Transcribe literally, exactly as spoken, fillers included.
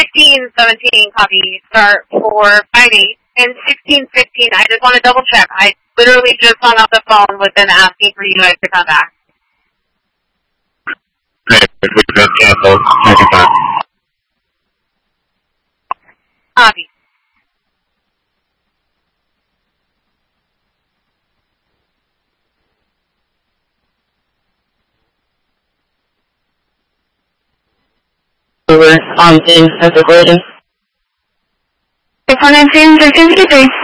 fifteen seventeen, copy, start for five eight. And sixteen fifteen, I just want to double check. I literally just hung up the phone with them asking for you guys to come back. Great, we just canceled. Thank you, sir. Copy. We're on in at the building. six one nine three,